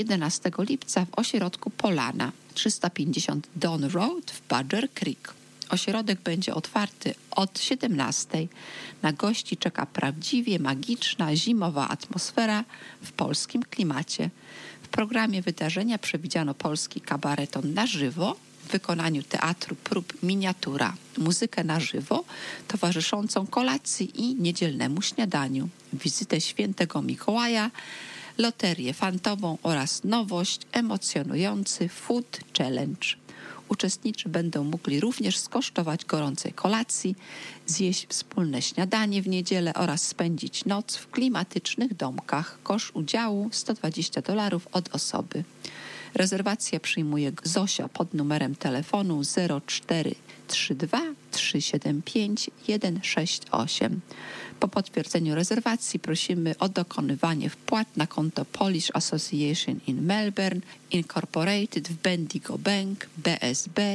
11 lipca w ośrodku Polana 350 Don Road w Badger Creek. Ośrodek będzie otwarty od 17:00. Na gości czeka prawdziwie magiczna, zimowa atmosfera w polskim klimacie. W programie wydarzenia przewidziano polski kabareton na żywo w wykonaniu teatru prób Miniatura, muzykę na żywo towarzyszącą kolacji i niedzielnemu śniadaniu, wizytę świętego Mikołaja, loterię fantową oraz nowość, emocjonujący Food Challenge. Uczestnicy będą mogli również skosztować gorącej kolacji, zjeść wspólne śniadanie w niedzielę oraz spędzić noc w klimatycznych domkach. Koszt udziału $120 od osoby. Rezerwację przyjmuje Zosia pod numerem telefonu 0432 375 168. Po potwierdzeniu rezerwacji prosimy o dokonywanie wpłat na konto Polish Association in Melbourne Incorporated w Bendigo Bank BSB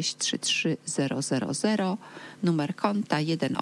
633000, numer konta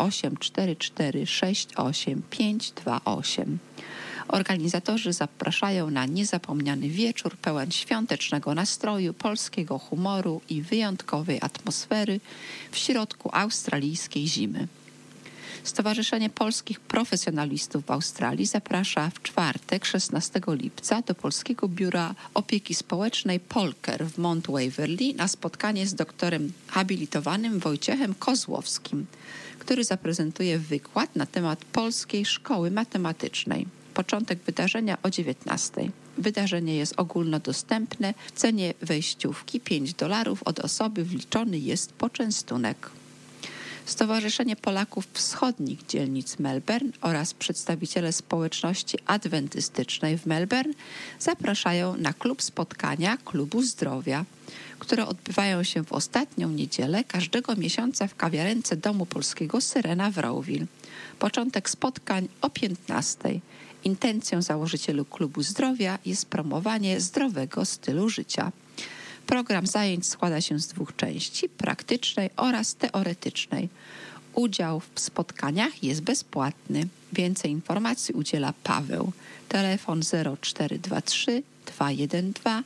184468528. Organizatorzy zapraszają na niezapomniany wieczór pełen świątecznego nastroju, polskiego humoru i wyjątkowej atmosfery w środku australijskiej zimy. Stowarzyszenie Polskich Profesjonalistów w Australii zaprasza w czwartek 16 lipca do Polskiego Biura Opieki Społecznej Polker w Mount Waverley na spotkanie z doktorem habilitowanym Wojciechem Kozłowskim, który zaprezentuje wykład na temat Polskiej Szkoły Matematycznej. Początek wydarzenia o 19:00. Wydarzenie jest ogólnodostępne. W cenie wejściówki $5 od osoby wliczony jest poczęstunek. Stowarzyszenie Polaków Wschodnich Dzielnic Melbourne oraz przedstawiciele społeczności adwentystycznej w Melbourne zapraszają na klub spotkania Klubu Zdrowia, które odbywają się w ostatnią niedzielę każdego miesiąca w kawiarence Domu Polskiego Syrena w Rowville. Początek spotkań o 15:00. Intencją założycielu Klubu Zdrowia jest promowanie zdrowego stylu życia. Program zajęć składa się z 2 części, praktycznej oraz teoretycznej. Udział w spotkaniach jest bezpłatny. Więcej informacji udziela Paweł. Telefon 0423 212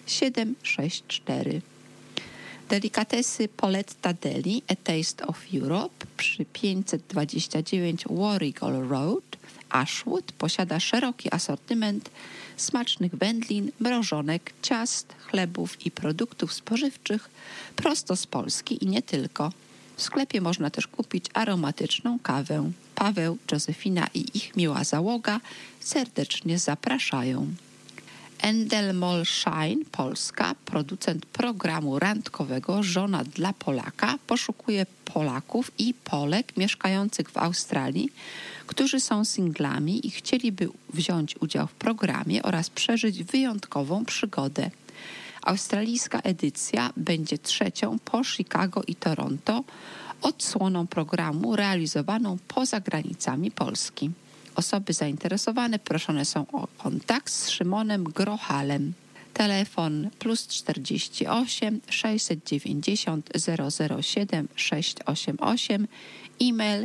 764. Delikatesy Poletta Deli, A Taste of Europe przy 529 Warrigal Road, Ashwood posiada szeroki asortyment smacznych wędlin, mrożonek, ciast, chlebów i produktów spożywczych prosto z Polski i nie tylko. W sklepie można też kupić aromatyczną kawę. Paweł, Józefina i ich miła załoga serdecznie zapraszają. Endemol Shine Polska, producent programu randkowego Żona dla Polaka, poszukuje Polaków i Polek mieszkających w Australii, którzy są singlami i chcieliby wziąć udział w programie oraz przeżyć wyjątkową przygodę. Australijska edycja będzie 3. po Chicago i Toronto, odsłoną programu realizowaną poza granicami Polski. Osoby zainteresowane proszone są o kontakt z Szymonem Grochalem. Telefon +48 690 007 688, e-mail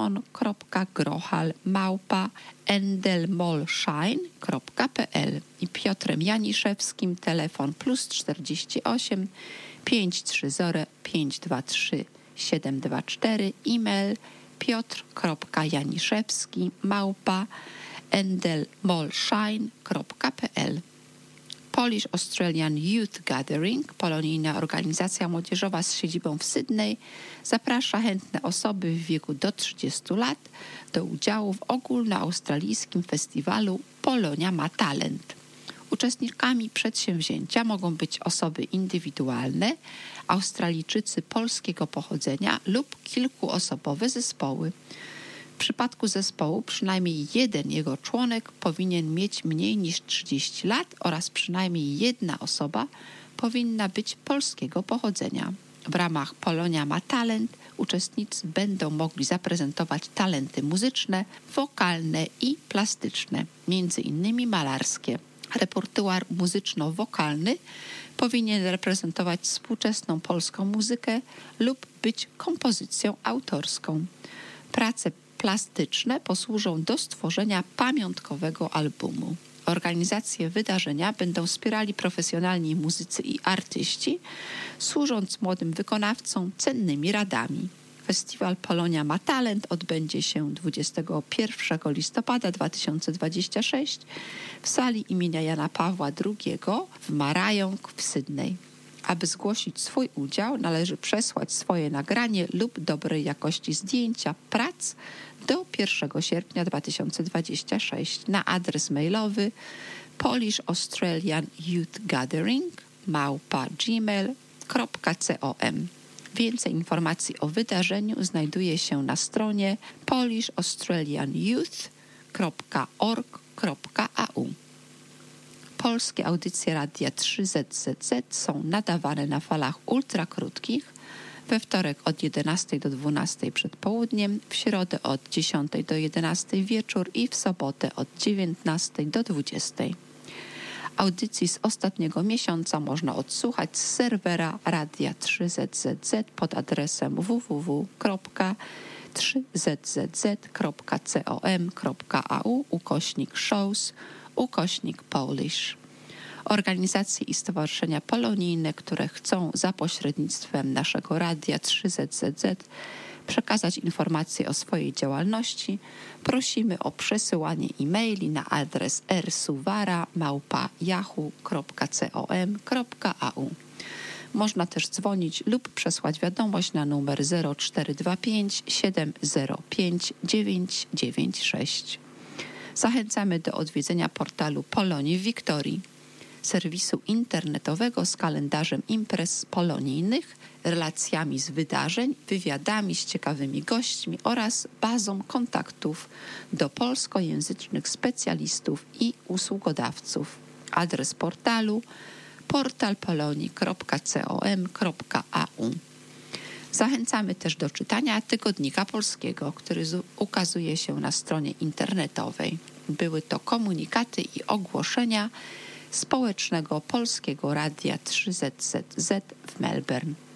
szymon.grochal@endelmolshine.pl i Piotrem Janiszewskim telefon +48 530 523 724, e-mail piotr.janiszewski@endelmolshine.pl. Polish Australian Youth Gathering, polonijna organizacja młodzieżowa z siedzibą w Sydney, zaprasza chętne osoby w wieku do 30 lat do udziału w ogólnoaustralijskim festiwalu Polonia ma talent. Uczestnikami przedsięwzięcia mogą być osoby indywidualne, Australijczycy polskiego pochodzenia lub kilkuosobowe zespoły. W przypadku zespołu przynajmniej jeden jego członek powinien mieć mniej niż 30 lat oraz przynajmniej jedna osoba powinna być polskiego pochodzenia. W ramach Polonia ma talent uczestnicy będą mogli zaprezentować talenty muzyczne, wokalne i plastyczne, między innymi malarskie. Repertuar muzyczno-wokalny powinien reprezentować współczesną polską muzykę lub być kompozycją autorską. Prace plastyczne posłużą do stworzenia pamiątkowego albumu. Organizację wydarzenia będą wspierali profesjonalni muzycy i artyści, służąc młodym wykonawcom cennymi radami. Festiwal Polonia ma talent odbędzie się 21 listopada 2026 w sali imienia Jana Pawła II w Marajong w Sydney. Aby zgłosić swój udział, należy przesłać swoje nagranie lub dobrej jakości zdjęcia prac do 1 sierpnia 2026 na adres mailowy polishaustralianyouthgathering@gmail.com. Więcej informacji o wydarzeniu znajduje się na stronie polishaustralianyouth.org.au. Polskie audycje Radia 3ZZZ są nadawane na falach ultrakrótkich we wtorek od 11 do 12 przed południem, w środę od 10 do 11 wieczór i w sobotę od 19 do 20. Audycji z ostatniego miesiąca można odsłuchać z serwera Radia 3ZZZ pod adresem www.3zzz.com.au/shows/Polish. Organizacje i stowarzyszenia polonijne, które chcą za pośrednictwem naszego Radia 3ZZZ przekazać informacje o swojej działalności, prosimy o przesyłanie e-maili na adres rsuwara@yahoo.com.au. Można też dzwonić lub przesłać wiadomość na numer 0425 705 996. Zachęcamy do odwiedzenia portalu Polonii w Wiktorii, serwisu internetowego z kalendarzem imprez polonijnych, relacjami z wydarzeń, wywiadami z ciekawymi gośćmi oraz bazą kontaktów do polskojęzycznych specjalistów i usługodawców. Adres portalu portalpolonii.com.au. Zachęcamy też do czytania Tygodnika Polskiego, który ukazuje się na stronie internetowej. Były to komunikaty i ogłoszenia Społecznego Polskiego Radia 3ZZZ w Melbourne.